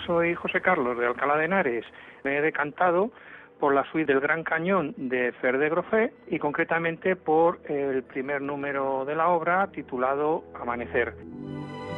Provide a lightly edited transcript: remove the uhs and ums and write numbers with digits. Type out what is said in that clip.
soy José Carlos de Alcalá de Henares. Me he decantado por la suite del Gran Cañón de Fer de Groffé y concretamente por el primer número de la obra titulado Amanecer.